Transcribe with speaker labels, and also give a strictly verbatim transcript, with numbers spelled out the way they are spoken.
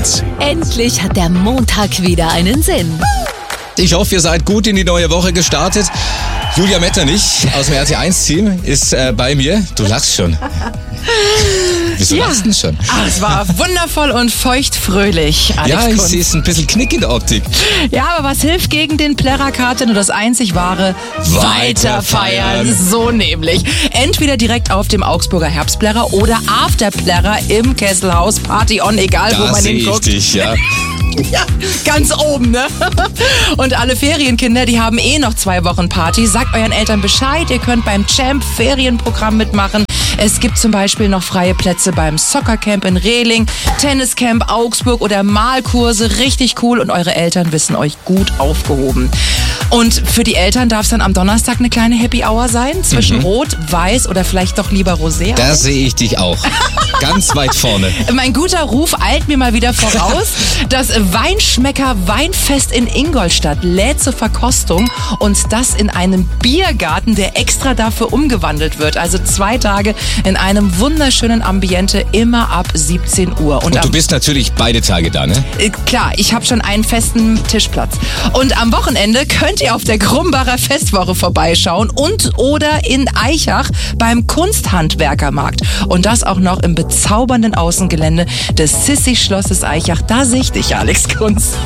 Speaker 1: eins.
Speaker 2: Endlich hat der Montag wieder einen Sinn.
Speaker 3: Ich hoffe, ihr seid gut in die neue Woche gestartet. Julia Metternich aus dem R T eins Team ist äh, bei mir. Du lachst schon. Wieso
Speaker 4: Ja.
Speaker 3: lachst du denn schon?
Speaker 4: Ach, es war wundervoll und feuchtfröhlich, Alex
Speaker 3: Ja, ich
Speaker 4: Kunz.
Speaker 3: sehe ein bisschen Knick in der Optik.
Speaker 4: Ja, aber was hilft gegen den Plärrer-Kater? Nur das einzig wahre:
Speaker 3: Weiter feiern.
Speaker 4: So nämlich. Entweder direkt auf dem Augsburger Herbstplärrer oder Afterplärrer im Kesselhaus. Party on, egal wo
Speaker 3: Da
Speaker 4: man
Speaker 3: sehe ich
Speaker 4: hinguckt.
Speaker 3: dich, ja.
Speaker 4: Ja, ganz oben, ne? Und alle Ferienkinder, die haben eh noch zwei Wochen Party. Sagt euren Eltern Bescheid, ihr könnt beim Champ Ferienprogramm mitmachen. Es gibt zum Beispiel noch freie Plätze beim Soccercamp in Rehling, Tenniscamp Augsburg oder Malkurse. Richtig cool und eure Eltern wissen euch gut aufgehoben. Und für die Eltern darf es dann am Donnerstag eine kleine Happy Hour sein. Zwischen
Speaker 3: Mhm.
Speaker 4: Rot, Weiß oder vielleicht doch lieber Rosé.
Speaker 3: Da sehe ich dich auch. Ganz weit vorne.
Speaker 4: Mein guter Ruf eilt mir mal wieder voraus. Das Weinschmecker Weinfest in Ingolstadt lädt zur Verkostung und das in einem Biergarten, der extra dafür umgewandelt wird. Also zwei Tage in einem wunderschönen Ambiente, immer ab siebzehn Uhr.
Speaker 3: Und du
Speaker 4: am-
Speaker 3: bist natürlich beide Tage da, ne?
Speaker 4: äh, Klar, ich habe schon einen festen Tischplatz. Und am Wochenende könnt ihr auf der Krumbacher Festwoche vorbeischauen und oder in Aichach beim Kunsthandwerkermarkt. Und das auch noch im bezaubernden Außengelände des Sissi-Schlosses Aichach. Da sehe ich dich, Alex Kunz.